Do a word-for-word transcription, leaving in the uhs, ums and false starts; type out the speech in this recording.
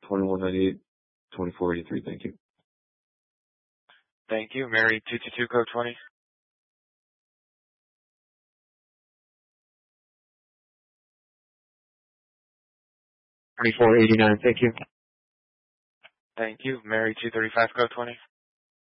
twenty-one ninety-eight, twenty-four eighty-three. Thank you. Thank you. Mary two two two, code twenty. twenty-four eighty-nine. Thank you. Thank you. Mary two thirty-five, code twenty.